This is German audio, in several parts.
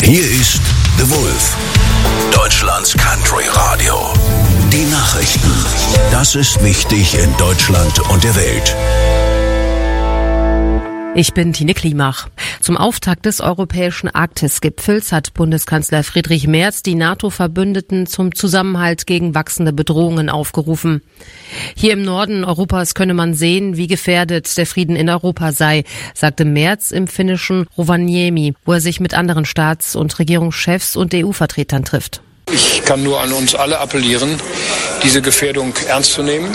Hier ist The Wolf, Deutschlands Country Radio. Die Nachrichten. Das ist wichtig in Deutschland und der Welt. Ich bin Tine Klimach. Zum Auftakt des europäischen Arktis-Gipfels hat Bundeskanzler Friedrich Merz die NATO-Verbündeten zum Zusammenhalt gegen wachsende Bedrohungen aufgerufen. Hier im Norden Europas könne man sehen, wie gefährdet der Frieden in Europa sei, sagte Merz im finnischen Rovaniemi, wo er sich mit anderen Staats- und Regierungschefs und EU-Vertretern trifft. Ich kann nur an uns alle appellieren, diese Gefährdung ernst zu nehmen,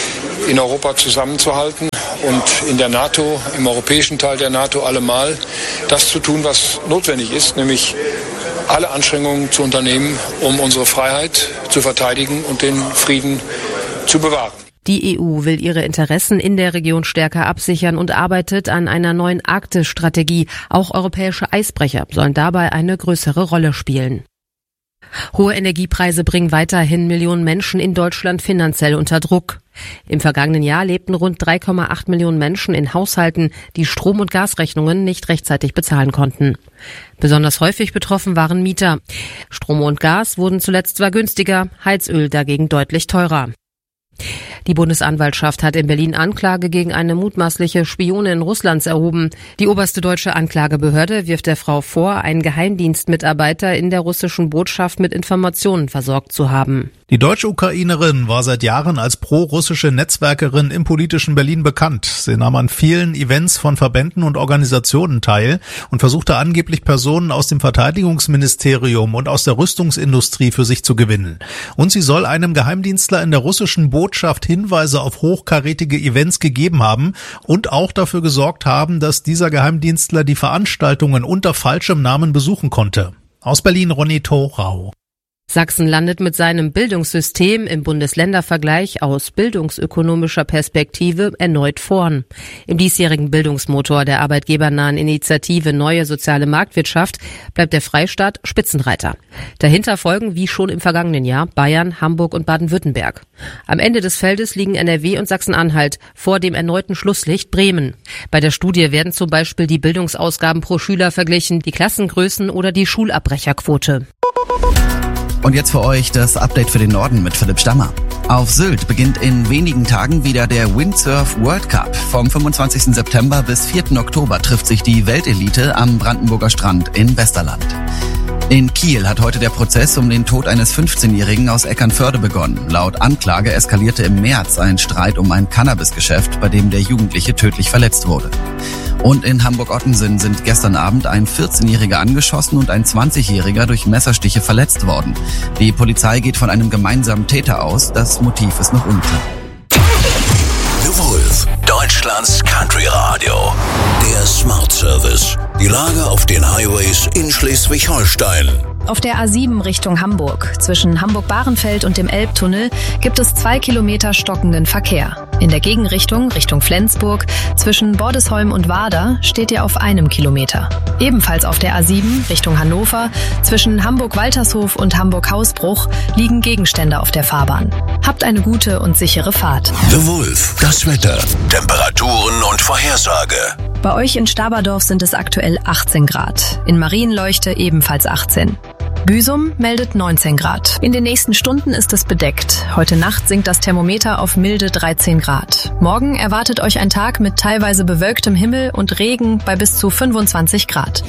in Europa zusammenzuhalten und in der NATO, im europäischen Teil der NATO allemal das zu tun, was notwendig ist, nämlich alle Anstrengungen zu unternehmen, um unsere Freiheit zu verteidigen und den Frieden zu bewahren. Die EU will ihre Interessen in der Region stärker absichern und arbeitet an einer neuen Arktis-Strategie. Auch europäische Eisbrecher sollen dabei eine größere Rolle spielen. Hohe Energiepreise bringen weiterhin Millionen Menschen in Deutschland finanziell unter Druck. Im vergangenen Jahr lebten rund 3,8 Millionen Menschen in Haushalten, die Strom- und Gasrechnungen nicht rechtzeitig bezahlen konnten. Besonders häufig betroffen waren Mieter. Strom und Gas wurden zuletzt zwar günstiger, Heizöl dagegen deutlich teurer. Die Bundesanwaltschaft hat in Berlin Anklage gegen eine mutmaßliche Spionin Russlands erhoben. Die oberste deutsche Anklagebehörde wirft der Frau vor, einen Geheimdienstmitarbeiter in der russischen Botschaft mit Informationen versorgt zu haben. Die deutsche Ukrainerin war seit Jahren als pro-russische Netzwerkerin im politischen Berlin bekannt. Sie nahm an vielen Events von Verbänden und Organisationen teil und versuchte angeblich Personen aus dem Verteidigungsministerium und aus der Rüstungsindustrie für sich zu gewinnen. Und sie soll einem Geheimdienstler in der russischen Botschaft Hinweise auf hochkarätige Events gegeben haben und auch dafür gesorgt haben, dass dieser Geheimdienstler die Veranstaltungen unter falschem Namen besuchen konnte. Aus Berlin Ronny Thorau. Sachsen landet mit seinem Bildungssystem im Bundesländervergleich aus bildungsökonomischer Perspektive erneut vorn. Im diesjährigen Bildungsmotor der arbeitgebernahen Initiative Neue Soziale Marktwirtschaft bleibt der Freistaat Spitzenreiter. Dahinter folgen, wie schon im vergangenen Jahr, Bayern, Hamburg und Baden-Württemberg. Am Ende des Feldes liegen NRW und Sachsen-Anhalt, vor dem erneuten Schlusslicht Bremen. Bei der Studie werden zum Beispiel die Bildungsausgaben pro Schüler verglichen, die Klassengrößen oder die Schulabbrecherquote. Und jetzt für euch das Update für den Norden mit Philipp Stammer. Auf Sylt beginnt in wenigen Tagen wieder der Windsurf World Cup. Vom 25. September bis 4. Oktober trifft sich die Weltelite am Brandenburger Strand in Westerland. In Kiel hat heute der Prozess um den Tod eines 15-Jährigen aus Eckernförde begonnen. Laut Anklage eskalierte im März ein Streit um ein Cannabisgeschäft, bei dem der Jugendliche tödlich verletzt wurde. Und in Hamburg-Ottensen sind gestern Abend ein 14-Jähriger angeschossen und ein 20-Jähriger durch Messerstiche verletzt worden. Die Polizei geht von einem gemeinsamen Täter aus. Das Motiv ist noch unklar. The Wolf, Deutschlands Country Radio. Der Smart Service. Die Lage auf den Highways in Schleswig-Holstein. Auf der A7 Richtung Hamburg, zwischen Hamburg-Bahrenfeld und dem Elbtunnel, gibt es 2 Kilometer stockenden Verkehr. In der Gegenrichtung, Richtung Flensburg, zwischen Bordesholm und Warder, steht ihr auf 1 Kilometer. Ebenfalls auf der A7 Richtung Hannover, zwischen Hamburg-Waltershof und Hamburg-Hausbruch, liegen Gegenstände auf der Fahrbahn. Habt eine gute und sichere Fahrt. The Wolf, das Wetter, Temperaturen und Vorhersage. Bei euch in Staberdorf sind es aktuell 18 Grad. In Marienleuchte ebenfalls 18. Büsum meldet 19 Grad. In den nächsten Stunden ist es bedeckt. Heute Nacht sinkt das Thermometer auf milde 13 Grad. Morgen erwartet euch ein Tag mit teilweise bewölktem Himmel und Regen bei bis zu 25 Grad.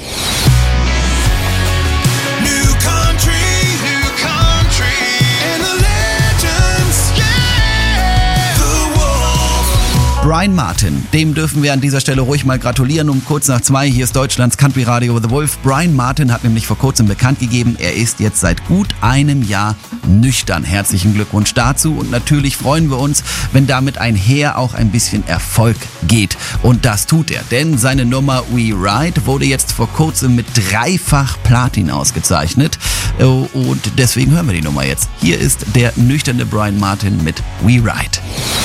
Brian Martin, dem dürfen wir an dieser Stelle ruhig mal gratulieren. Um kurz nach 2, hier ist Deutschlands Country Radio The Wolf. Brian Martin hat nämlich vor kurzem bekannt gegeben, er ist jetzt seit gut einem Jahr nüchtern. Herzlichen Glückwunsch dazu und natürlich freuen wir uns, wenn damit einher auch ein bisschen Erfolg geht. Und das tut er, denn seine Nummer We Ride wurde jetzt vor kurzem mit 3-fach Platin ausgezeichnet und deswegen hören wir die Nummer jetzt. Hier ist der nüchterne Brian Martin mit We Ride.